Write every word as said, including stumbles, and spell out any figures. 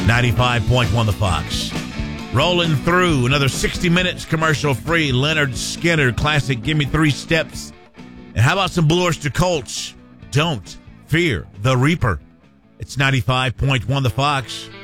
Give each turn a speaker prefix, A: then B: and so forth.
A: ninety-five point one The Fox. Rolling through another sixty minutes commercial-free. Leonard Skinner classic, Give Me Three Steps. And how about some Blue Oyster Cult's Don't Fear the Reaper? It's ninety-five point one The Fox.